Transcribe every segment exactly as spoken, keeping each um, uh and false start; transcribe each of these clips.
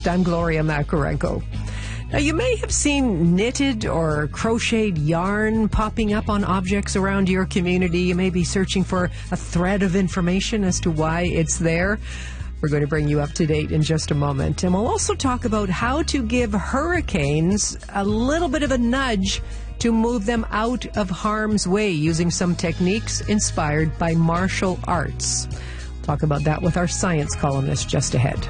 I'm Gloria Makarenko. Now, you may have seen knitted or crocheted yarn popping up on objects around your community. You may be searching for a thread of information as to why it's there. We're going to bring you up to date in just a moment. And we'll also talk about how to give hurricanes a little bit of a nudge to move them out of harm's way using some techniques inspired by martial arts. We'll talk about that with our science columnist just ahead.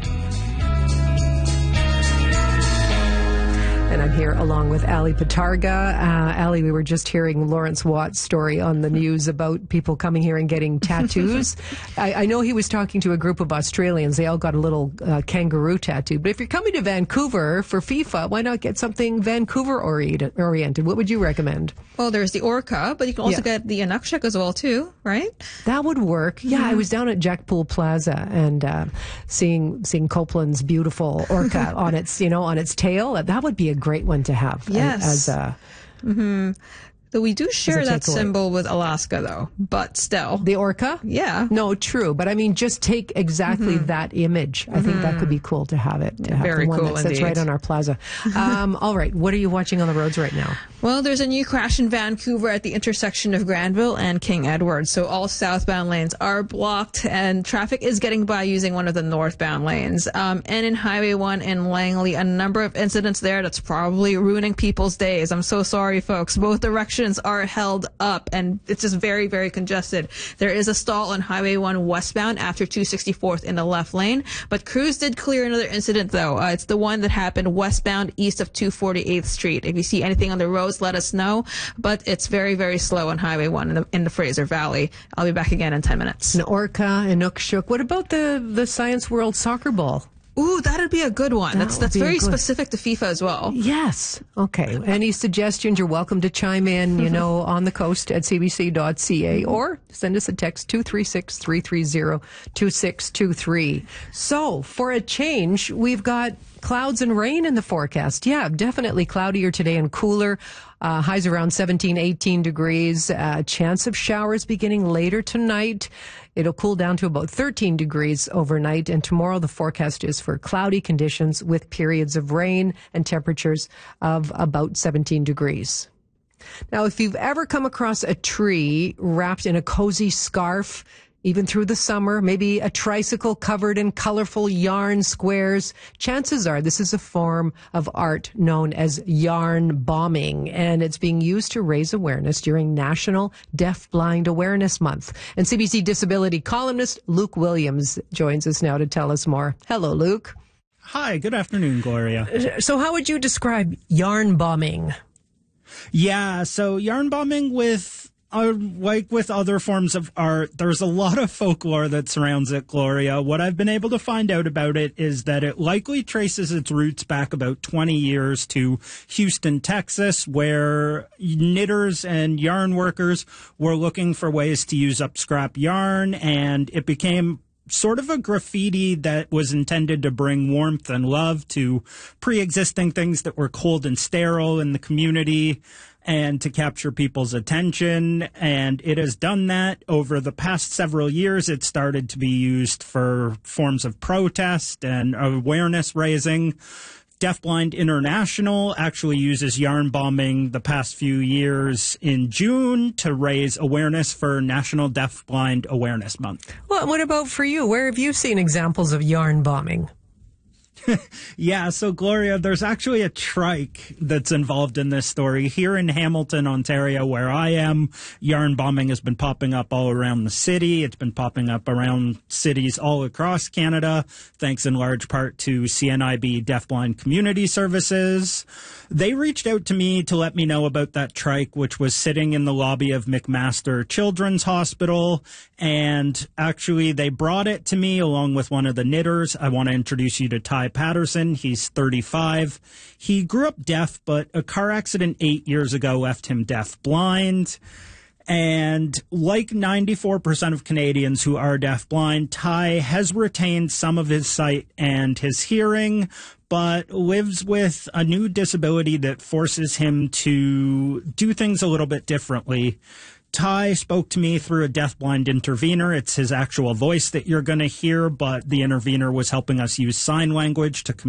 And I'm here along with Ali Patarga. Uh, Ali, we were just hearing Lawrence Watt's story on the news about people coming here and getting tattoos. I, I know he was talking to a group of Australians. They all got a little uh, kangaroo tattoo. But if you're coming to Vancouver for FIFA, why not get something Vancouver-oriented? What would you recommend? Well, there's the orca, but you can also yeah. get the Inukshuk as well, too, right? That would work. Yeah, mm-hmm. I was down at Jackpool Plaza and uh, seeing seeing Copeland's beautiful orca on its, you know, on its tail. That would be a great one to have. Yes. As a, mm-hmm. So we do share that symbol with Alaska, though, but still. The orca? Yeah. No, true. But I mean, just take exactly mm-hmm. that image. I mm-hmm. think that could be cool to have it. To yeah, have very the one cool that sits indeed. right on our plaza. Um, all right. What are you watching on the roads right now? Well, there's a new crash in Vancouver at the intersection of Granville and King Edward. So all southbound lanes are blocked and traffic is getting by using one of the northbound lanes. Um, and in Highway one in Langley, a number of incidents there that's probably ruining people's days. I'm so sorry, folks. Both directions are held up and it's just very, very congested. There is a stall on Highway one westbound after two sixty-fourth in the left lane, but crews did clear another incident though. Uh, it's the one that happened westbound east of two forty-eighth Street. If you see anything on the roads, let us know, but it's very, very slow on Highway one in the, in the Fraser Valley. I'll be back again in ten minutes. An orca, Inukshuk. What about the, the Science World soccer ball? Ooh, that'd be a good one. That that's that's very specific to FIFA as well. Yes. Okay. Any suggestions? You're welcome to chime in, you know, on the coast at c b c dot c a or send us a text two three six, three three zero, two six two three. So, for a change, we've got clouds and rain in the forecast. Yeah, definitely cloudier today and cooler. Uh, highs around seventeen, eighteen degrees. Uh, chance of showers beginning later tonight. It'll cool down to about thirteen degrees overnight. And tomorrow the forecast is for cloudy conditions with periods of rain and temperatures of about seventeen degrees. Now, if you've ever come across a tree wrapped in a cozy scarf, even through the summer, maybe a tricycle covered in colorful yarn squares, chances are this is a form of art known as yarn bombing, and it's being used to raise awareness during National Deafblind Awareness Month. And C B C disability columnist Luke Williams joins us now to tell us more. Hello, Luke. Hi, good afternoon, Gloria. So how would you describe yarn bombing? Yeah, so yarn bombing with Uh, like with other forms of art, there's a lot of folklore that surrounds it, Gloria. What I've been able to find out about it is that it likely traces its roots back about twenty years to Houston, Texas, where knitters and yarn workers were looking for ways to use up scrap yarn, and it became sort of a graffiti that was intended to bring warmth and love to pre-existing things that were cold and sterile in the community, and to capture people's attention. And it has done that over the past several years. It started to be used for forms of protest and awareness raising. Deafblind International actually uses yarn bombing the past few years in June to raise awareness for National Deafblind Awareness Month. Well, what about for you? Where have you seen examples of yarn bombing? Yeah, so Gloria, there's actually a trike that's involved in this story. Here in Hamilton, Ontario, where I am, yarn bombing has been popping up all around the city. It's been popping up around cities all across Canada, thanks in large part to C N I B Deafblind Community Services. They reached out to me to let me know about that trike, which was sitting in the lobby of McMaster Children's Hospital. And actually, they brought it to me along with one of the knitters. I want to introduce you to Ty Patterson. He's thirty-five. He grew up deaf, but a car accident eight years ago left him deaf-blind. And like ninety-four percent of Canadians who are deaf-blind, Ty has retained some of his sight and his hearing, but lives with a new disability that forces him to do things a little bit differently. Ty spoke to me through a deafblind intervener. It's his actual voice that you're going to hear, but the intervener was helping us use sign language to communicate